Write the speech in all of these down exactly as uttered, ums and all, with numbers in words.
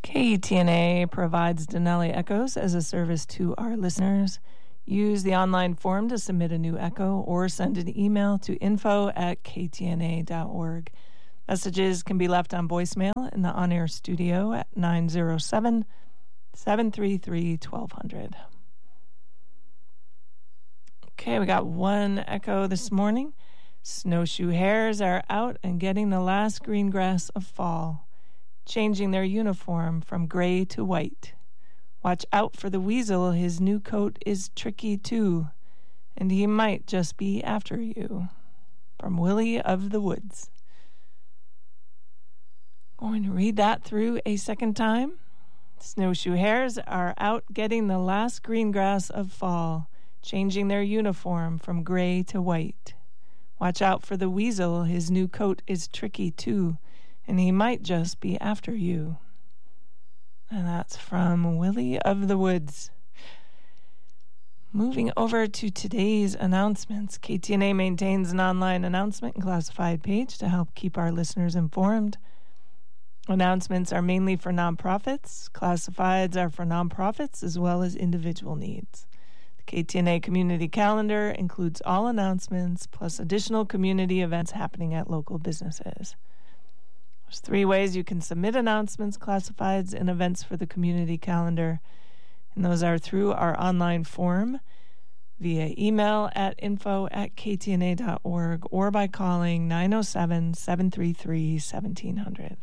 K T N A provides Denali Echoes as a service to our listeners. Use the online form to submit a new echo or send an email to info at k t n a dot org. Messages can be left on voicemail in the on-air studio at nine zero seven, seven three three, one two zero zero. Okay, we got one echo this morning. Snowshoe hares are out and getting the last green grass of fall, changing their uniform from gray to white. Watch out for the weasel, his new coat is tricky too, and he might just be after you. From Willie of the Woods. Going to read that through a second time. Snowshoe hares are out getting the last green grass of fall, changing their uniform from gray to white. Watch out for the weasel, his new coat is tricky too, and he might just be after you. And that's from Willie of the Woods. Moving over to today's announcements. K T N A maintains an online announcement and classified page to help keep our listeners informed. Announcements are mainly for nonprofits. Classifieds are for nonprofits as well as individual needs. The K T N A community calendar includes all announcements plus additional community events happening at local businesses. There's three ways you can submit announcements, classifieds, and events for the community calendar. And those are through our online form, via email at info at k t n a dot org, or by calling nine oh seven, seven three three, one seven zero zero.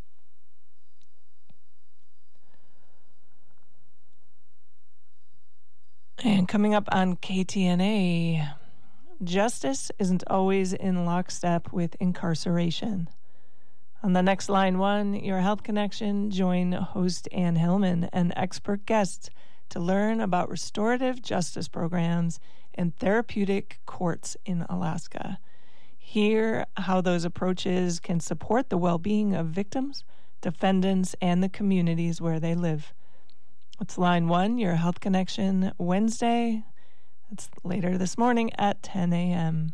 And coming up on K T N A, justice isn't always in lockstep with incarceration. On the next Line One, Your Health Connection, join host Ann Hillman and expert guests to learn about restorative justice programs and therapeutic courts in Alaska. Hear how those approaches can support the well-being of victims, defendants, and the communities where they live. It's Line One, Your Health Connection, Wednesday. That's later this morning at ten a.m.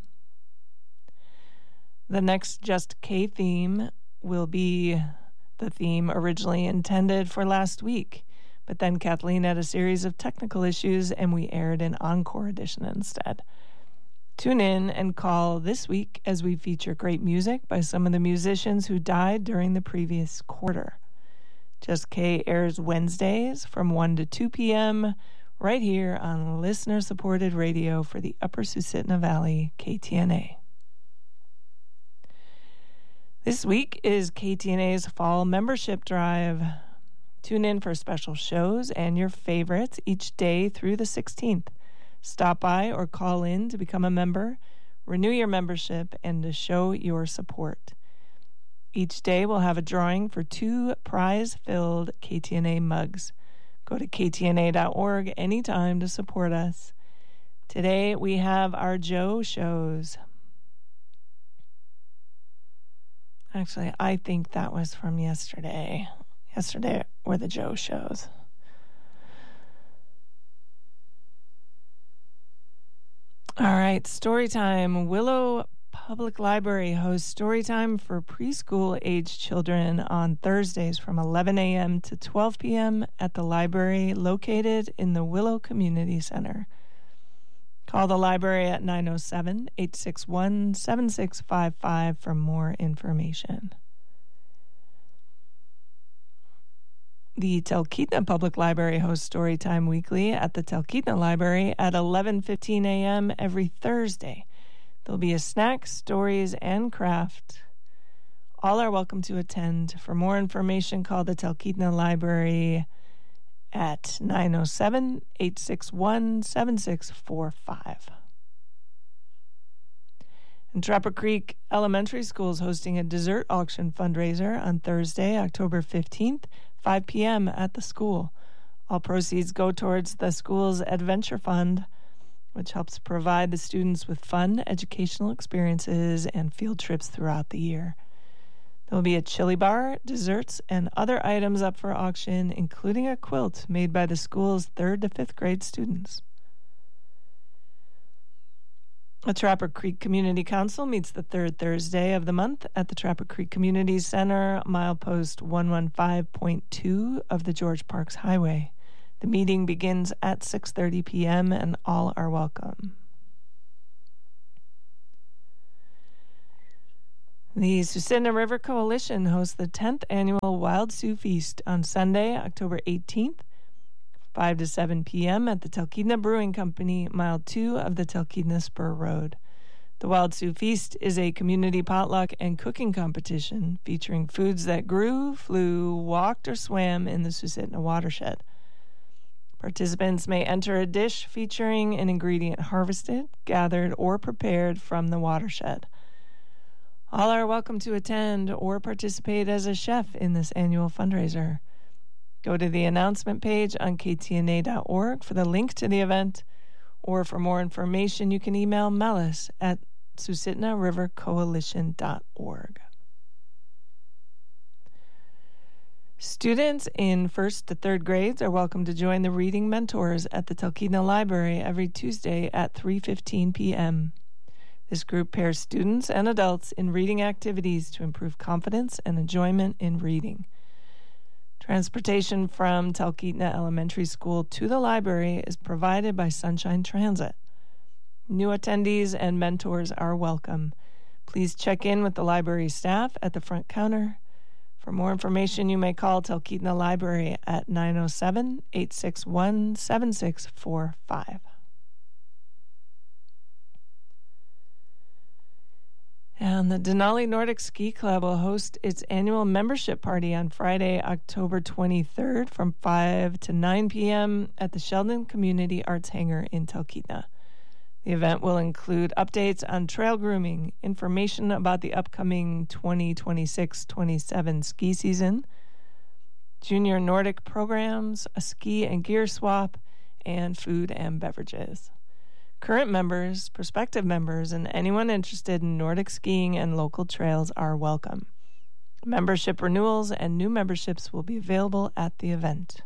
The next Just K theme will be the theme originally intended for last week, but then Kathleen had a series of technical issues and we aired an encore edition instead. Tune in and call this week as we feature great music by some of the musicians who died during the previous quarter. Just K airs Wednesdays from one to two p.m. right here on listener-supported radio for the Upper Susitna Valley, K T N A. This week is K T N A's Fall Membership Drive. Tune in for special shows and your favorites each day through the sixteenth. Stop by or call in to become a member, renew your membership, and to show your support. Each day we'll have a drawing for two prize-filled K T N A mugs. Go to k t n a dot org anytime to support us. Today we have our Joe shows. Actually, I think that was from yesterday. Yesterday were the Joe shows. All right, story time. Willow Public Library hosts Storytime for preschool-aged children on Thursdays from eleven a.m. to twelve p.m. at the library located in the Willow Community Center. Call the library at nine oh seven, eight six one, seven six five five for more information. The Talkeetna Public Library hosts Storytime weekly at the Talkeetna Library at eleven fifteen a.m. every Thursday. There'll be a snack, stories, and craft. All are welcome to attend. For more information, call the Talkeetna Library at nine oh seven, eight six one, seven six four five. And Trapper Creek Elementary School is hosting a dessert auction fundraiser on Thursday, October fifteenth, five p.m. at the school. All proceeds go towards the school's Adventure Fund, which helps provide the students with fun educational experiences and field trips throughout the year. There will be a chili bar, desserts, and other items up for auction, including a quilt made by the school's third to fifth grade students. The Trapper Creek Community Council meets the third Thursday of the month at the Trapper Creek Community Center, milepost one fifteen point two of the George Parks Highway. The meeting begins at six thirty p.m. and all are welcome. The Susitna River Coalition hosts the tenth Annual Wild Sioux Feast on Sunday, October eighteenth, five to seven p.m. at the Talkeetna Brewing Company, mile two of the Talkeetna Spur Road. The Wild Sioux Feast is a community potluck and cooking competition featuring foods that grew, flew, walked, or swam in the Susitna watershed. Participants may enter a dish featuring an ingredient harvested, gathered, or prepared from the watershed. All are welcome to attend or participate as a chef in this annual fundraiser. Go to the announcement page on K T N A dot org for the link to the event, or for more information, you can email Melis at Susitna River Coalition dot org. Students in first to third grades are welcome to join the Reading Mentors at the Talkeetna Library every Tuesday at three fifteen p.m. This group pairs students and adults in reading activities to improve confidence and enjoyment in reading. Transportation from Talkeetna Elementary School to the library is provided by Sunshine Transit. New attendees and mentors are welcome. Please check in with the library staff at the front counter. For more information, you may call Talkeetna Library at nine oh seven, eight six one, seven six four five. And the Denali Nordic Ski Club will host its annual membership party on Friday, October twenty-third from five to nine p.m. at the Sheldon Community Arts Hangar in Talkeetna. The event will include updates on trail grooming, information about the upcoming twenty twenty-six twenty-seven ski season, junior Nordic programs, a ski and gear swap, and food and beverages. Current members, prospective members, and anyone interested in Nordic skiing and local trails are welcome. Membership renewals and new memberships will be available at the event.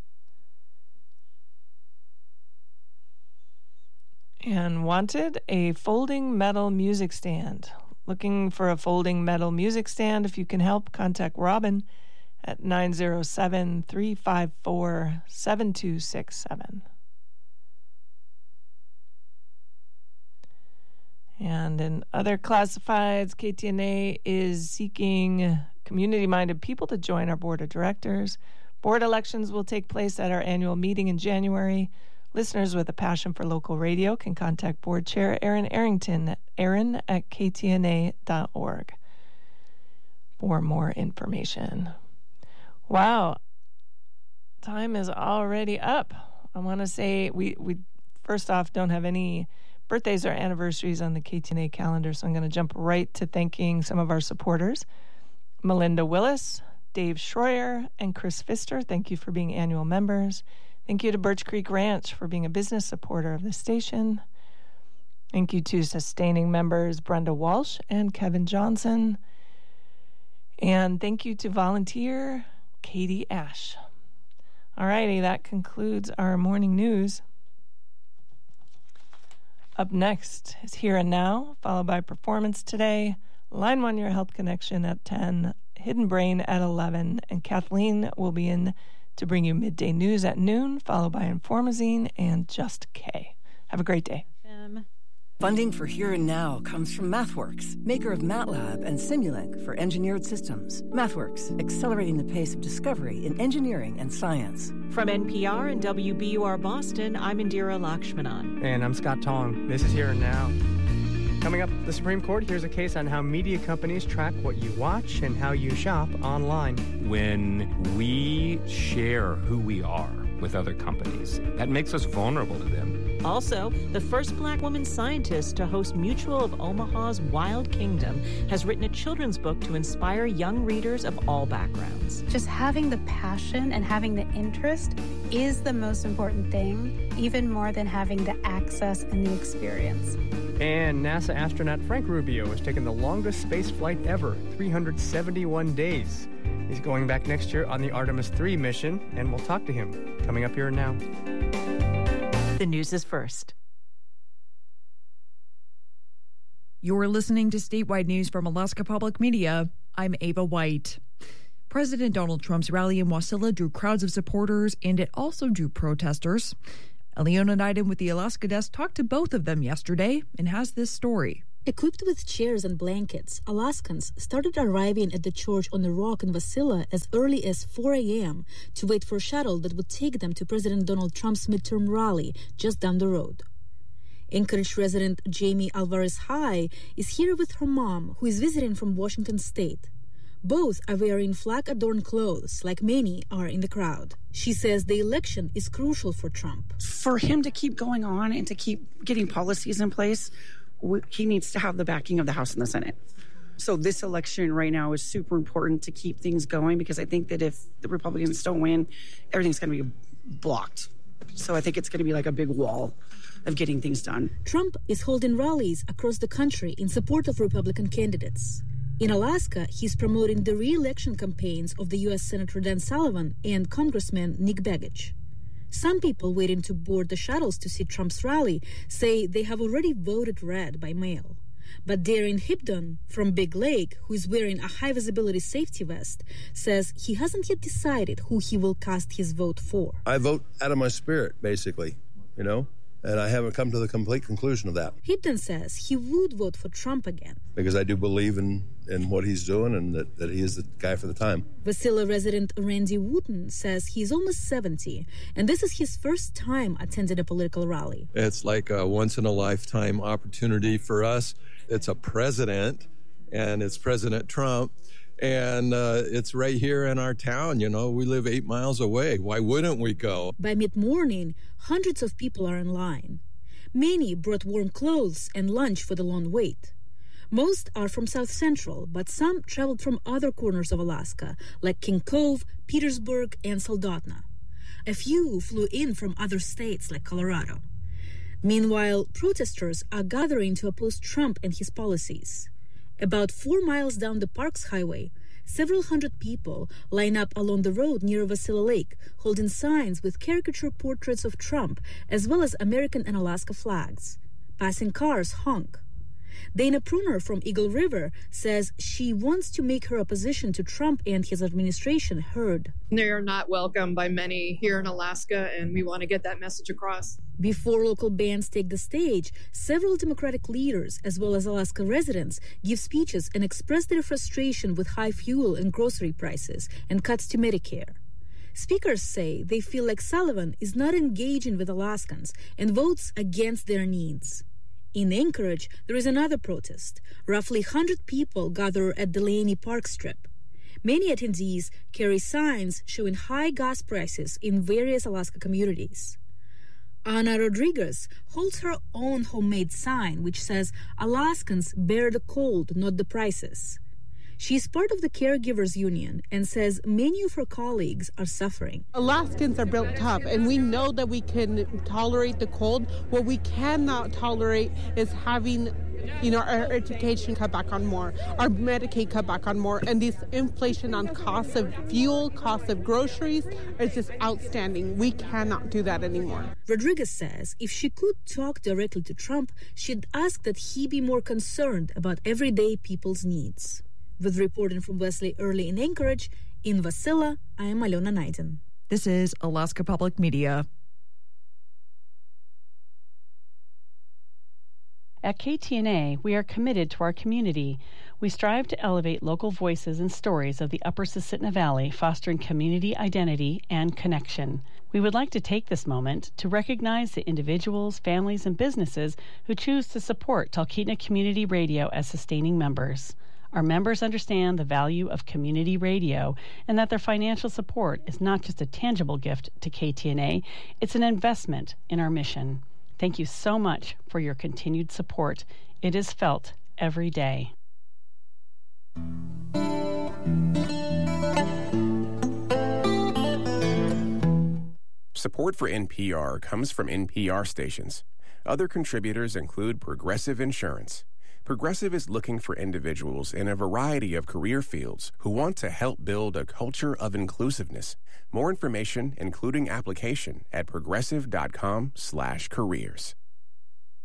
And wanted a folding metal music stand. Looking for a folding metal music stand? If you can help, contact Robin at nine oh seven, three five four, seven two six seven. And in other classifieds, K T N A is seeking community-minded people to join our board of directors. Board elections will take place at our annual meeting in January. Listeners with a passion for local radio can contact board chair Aaron Arrington at aaron at k t n a dot org for more information. Wow, time is already up. I want to say we, we first off don't have any birthdays or anniversaries on the K T N A calendar, so I'm going to jump right to thanking some of our supporters. Melinda Willis, Dave Schroyer, and Chris Pfister, thank you for being annual members. Thank you to Birch Creek Ranch for being a business supporter of the station. Thank you to sustaining members Brenda Walsh and Kevin Johnson. And thank you to volunteer Katie Ash. All righty, that concludes our morning news. Up next is Here and Now, followed by Performance Today, Line One Your Health Connection at ten, Hidden Brain at eleven, and Kathleen will be in to bring you midday news at noon, followed by Informazine and Just K. Have a great day. Funding for Here and Now comes from MathWorks, maker of MATLAB and Simulink for engineered systems. MathWorks, accelerating the pace of discovery in engineering and science. From N P R and W B U R Boston, I'm Indira Lakshmanan. And I'm Scott Tong. This is Here and Now. Coming up, the Supreme Court hears a case on how media companies track what you watch and how you shop online. When we share who we are with other companies, that makes us vulnerable to them. Also, the first black woman scientist to host Mutual of Omaha's Wild Kingdom has written a children's book to inspire young readers of all backgrounds. Just having the passion and having the interest is the most important thing, even more than having the access and the experience. And NASA astronaut Frank Rubio has taken the longest space flight ever, three hundred seventy-one days. He's going back next year on the Artemis three mission, and we'll talk to him coming up Here and Now. The news is first. You're listening to Statewide News from Alaska Public Media. I'm Ava White. President Donald Trump's rally in Wasilla drew crowds of supporters, and it also drew protesters. Aliona Neiden with the Alaska Desk talked to both of them yesterday and has this story. Equipped with chairs and blankets, Alaskans started arriving at the church on the rock in Wasilla as early as four a.m. to wait for a shuttle that would take them to President Donald Trump's midterm rally just down the road. Anchorage resident Jamie Alvarez-High is here with her mom, who is visiting from Washington State. Both are wearing flag-adorned clothes, like many are in the crowd. She says the election is crucial for Trump. For him to keep going on and to keep getting policies in place, he needs to have the backing of the House and the Senate. So this election right now is super important to keep things going, because I think that if the Republicans don't win, everything's going to be blocked. So I think it's going to be like a big wall of getting things done. Trump is holding rallies across the country in support of Republican candidates. In Alaska, he's promoting the re-election campaigns of the U S Senator Dan Sullivan and Congressman Nick Begich. Some people waiting to board the shuttles to see Trump's rally say they have already voted red by mail. But Darren Hibdon from Big Lake, who is wearing a high-visibility safety vest, says he hasn't yet decided who he will cast his vote for. I vote out of my spirit, basically, you know, and I haven't come to the complete conclusion of that. Hibdon says he would vote for Trump again, because I do believe in, in what he's doing and that, that he is the guy for the time. Wasilla resident Randy Wooten says he's almost seventy, and this is his first time attending a political rally. It's like a once-in-a-lifetime opportunity for us. It's a president, and it's President Trump, and uh, it's right here in our town. You know, we live eight miles away. Why wouldn't we go? By mid-morning, hundreds of people are in line. Many brought warm clothes and lunch for the long wait. Most are from South Central, but some traveled from other corners of Alaska, like King Cove, Petersburg, and Soldotna. A few flew in from other states, like Colorado. Meanwhile, protesters are gathering to oppose Trump and his policies. About four miles down the Parks Highway, several hundred people line up along the road near Wasilla Lake, holding signs with caricature portraits of Trump, as well as American and Alaska flags. Passing cars honk. Dana Pruner from Eagle River says she wants to make her opposition to Trump and his administration heard. They are not welcome by many here in Alaska, and we want to get that message across. Before local bands take the stage, several Democratic leaders, as well as Alaska residents, give speeches and express their frustration with high fuel and grocery prices and cuts to Medicare. Speakers say they feel like Sullivan is not engaging with Alaskans and votes against their needs. In Anchorage, there is another protest. Roughly one hundred people gather at Delaney Park Strip. Many attendees carry signs showing high gas prices in various Alaska communities. Ana Rodriguez holds her own homemade sign which says, "Alaskans bear the cold, not the prices." She is part of the Caregivers Union and says many of her colleagues are suffering. Alaskans are built tough, and we know that we can tolerate the cold. What we cannot tolerate is having, you know, our education cut back on more, our Medicaid cut back on more, and this inflation on costs of fuel, costs of groceries is just outstanding. We cannot do that anymore. Rodriguez says if she could talk directly to Trump, she'd ask that he be more concerned about everyday people's needs. With reporting from Wesley Early in Anchorage, in Wasilla, I am Aliona Neiden. This is Alaska Public Media. At K T N A, we are committed to our community. We strive to elevate local voices and stories of the Upper Susitna Valley, fostering community identity and connection. We would like to take this moment to recognize the individuals, families, and businesses who choose to support Talkeetna Community Radio as sustaining members. Our members understand the value of community radio and that their financial support is not just a tangible gift to K T N A, it's an investment in our mission. Thank you so much for your continued support. It is felt every day. Support for N P R comes from N P R stations. Other contributors include Progressive Insurance. Progressive is looking for individuals in a variety of career fields who want to help build a culture of inclusiveness. More information, including application, at progressive.com slash careers.